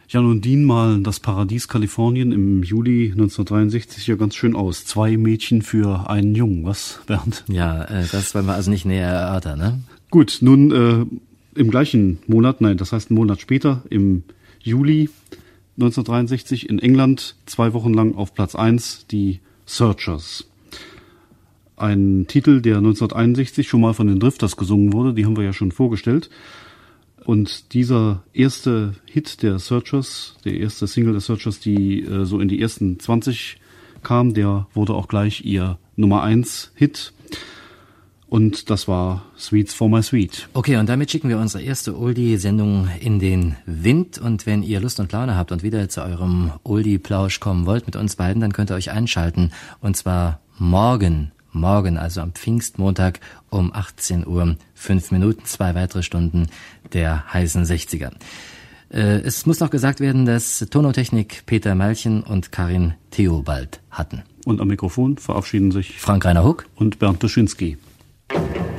Jan und Dean malen das Paradies Kalifornien im Juli 1963 ja ganz schön aus. 2 Mädchen für einen Jungen, was, Bernd? Ja, das wollen wir also nicht näher erörtern, ne? Gut, nun im gleichen Monat, das heißt einen Monat später, im Juli 1963 in England 2 Wochen lang auf Platz 1 die Searchers. Ein Titel, der 1961 schon mal von den Drifters gesungen wurde, die haben wir ja schon vorgestellt. Und dieser erste Hit der Searchers, der erste Single der Searchers, die so in die ersten 20 kam, der wurde auch gleich ihr Nummer 1 Hit. Und das war Sweets for My Sweet. Okay, und damit schicken wir unsere erste Oldie-Sendung in den Wind. Und wenn ihr Lust und Laune habt und wieder zu eurem Oldie-Plausch kommen wollt mit uns beiden, dann könnt ihr euch einschalten. Und zwar morgen, also am Pfingstmontag um 18 Uhr, 5 Minuten, 2 weitere Stunden der heißen 60er. Es muss noch gesagt werden, dass Tonotechnik Peter Malchen und Karin Theobald hatten. Und am Mikrofon verabschieden sich Frank Rainer Huck und Bernd Duschinski.